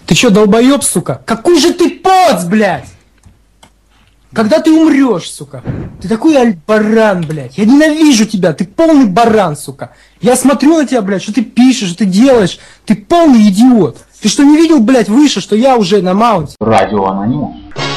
Ты чё, долбоёб, сука? Какой же ты поц, блядь! Когда ты умрешь, сука? Ты такой баран, блядь. Я ненавижу тебя, ты полный баран, сука. Я смотрю на тебя, блядь, что ты пишешь, что ты делаешь. Ты полный идиот. Ты что, не видел, блядь, выше, что я уже на маунте? Радио Анонимус.